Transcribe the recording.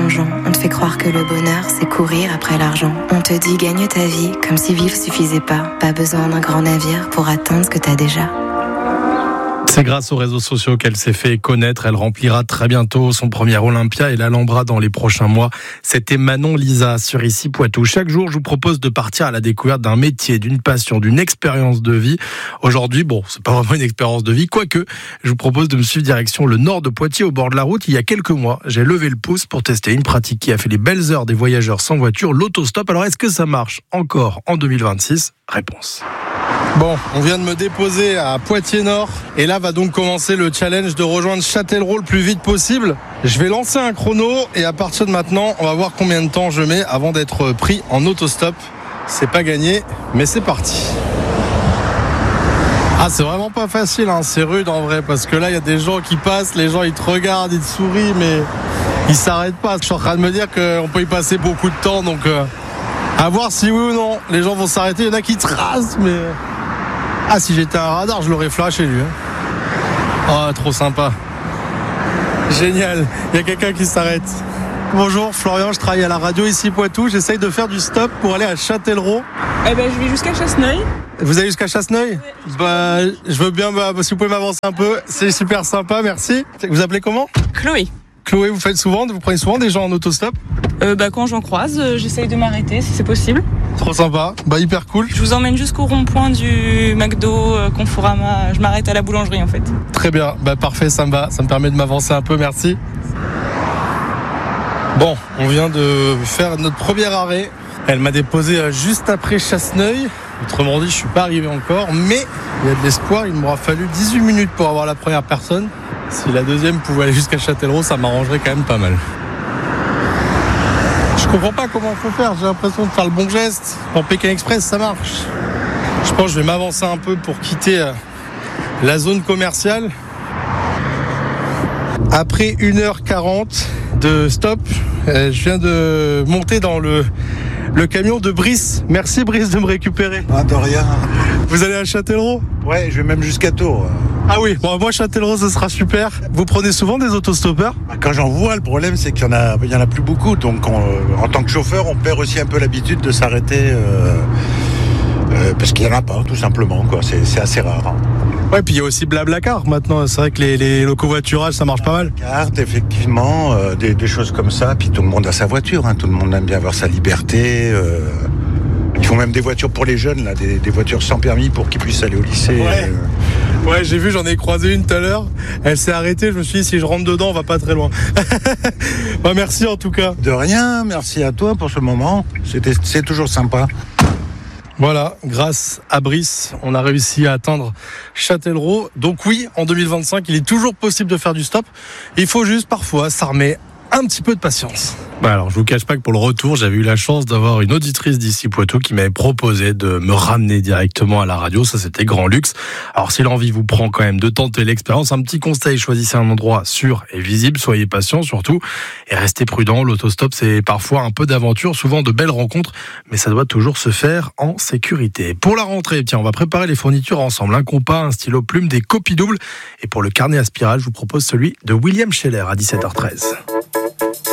mensongeant. On te fait croire que le bonheur, c'est courir après l'argent. On te dit gagne ta vie, comme si vivre suffisait pas. Pas besoin d'un grand navire pour atteindre ce que t'as déjà. C'est grâce aux réseaux sociaux qu'elle s'est fait connaître. Elle remplira très bientôt son premier Olympia et l'Alhambra dans les prochains mois. C'était Manon Lisa sur Ici Poitou. Chaque jour, je vous propose de partir à la découverte d'un métier, d'une passion, d'une expérience de vie. Aujourd'hui, c'est pas vraiment une expérience de vie, quoique je vous propose de me suivre direction le nord de Poitiers au bord de la route. Il y a quelques mois, j'ai levé le pouce pour tester une pratique qui a fait les belles heures des voyageurs sans voiture, l'autostop. Alors, est-ce que ça marche encore en 2026 ? Réponse. Bon, on vient de me déposer à Poitiers-Nord et là va donc commencer le challenge de rejoindre Châtellerault le plus vite possible. Je vais lancer un chrono et à partir de maintenant, on va voir combien de temps je mets avant d'être pris en autostop. C'est pas gagné, mais c'est parti. Ah, c'est vraiment pas facile, c'est rude en vrai, parce que là, il y a des gens qui passent, les gens ils te regardent, ils te sourient, mais ils s'arrêtent pas. Je suis en train de me dire qu'on peut y passer beaucoup de temps, donc à voir si oui ou non les gens vont s'arrêter. Il y en a qui tracent, mais... Ah, si j'étais un radar, je l'aurais flashé lui. Oh, trop sympa. Génial, il y a quelqu'un qui s'arrête. Bonjour, Florian, je travaille à la radio Ici Poitou. J'essaye de faire du stop pour aller à Châtellerault. Je vais jusqu'à Chasseneuil. Vous allez jusqu'à Chasseneuil ? Je veux bien, si vous pouvez m'avancer un peu. C'est super sympa, merci. Vous appelez comment ? Chloé. Chloé, vous prenez souvent des gens en autostop ? Quand j'en croise, j'essaye de m'arrêter si c'est possible. Trop sympa, hyper cool. Je vous emmène jusqu'au rond-point du McDo, Conforama. Je m'arrête à la boulangerie en fait. Très bien, parfait, ça me va. Ça me permet de m'avancer un peu, merci. Bon, on vient de faire notre premier arrêt. Elle m'a déposé juste après Chasseneuil. Autrement dit, je suis pas arrivé encore, mais il y a de l'espoir. Il m'aura fallu 18 minutes pour avoir la première personne. Si la deuxième pouvait aller jusqu'à Châtellerault, ça m'arrangerait quand même pas mal. Je comprends pas comment il faut faire, j'ai l'impression de faire le bon geste. En Pékin Express, ça marche. Je pense que je vais m'avancer un peu pour quitter la zone commerciale. Après 1h40 de stop, je viens de monter dans le camion de Brice. Merci Brice de me récupérer. Ah, de rien. Vous allez à Châtellerault ? Ouais, je vais même jusqu'à Tours. Ah oui, moi Châtellerault, ce sera super. Vous prenez souvent des autostoppeurs ? Quand j'en vois, le problème c'est qu'il y en a plus beaucoup. Donc en tant que chauffeur, on perd aussi un peu l'habitude de s'arrêter parce qu'il n'y en a pas, tout simplement. C'est assez rare. Ouais, puis il y a aussi Blablacar maintenant. C'est vrai que les covoiturages, ça marche pas mal. Carte, effectivement, des choses comme ça. Puis tout le monde a sa voiture. Tout le monde aime bien avoir sa liberté. Ils font même des voitures pour les jeunes, là, des voitures sans permis pour qu'ils puissent aller au lycée. Ouais, j'ai vu, j'en ai croisé une tout à l'heure. Elle s'est arrêtée, je me suis dit, si je rentre dedans, on va pas très loin. Merci en tout cas. De rien, merci à toi pour ce moment. C'est toujours sympa. Voilà, grâce à Brice, on a réussi à atteindre Châtellerault. Donc oui, en 2025, il est toujours possible de faire du stop. Il faut juste parfois s'armer un petit peu de patience. Alors, je vous cache pas que pour le retour, j'avais eu la chance d'avoir une auditrice d'Ici Poitou qui m'avait proposé de me ramener directement à la radio. Ça, c'était grand luxe. Alors, si l'envie vous prend quand même de tenter l'expérience, un petit conseil, choisissez un endroit sûr et visible. Soyez patient surtout et restez prudent. L'autostop, c'est parfois un peu d'aventure, souvent de belles rencontres, mais ça doit toujours se faire en sécurité. Pour la rentrée, on va préparer les fournitures ensemble. Un compas, un stylo plume, des copies doubles. Et pour le carnet à spirale, je vous propose celui de William Scheller à 17h13.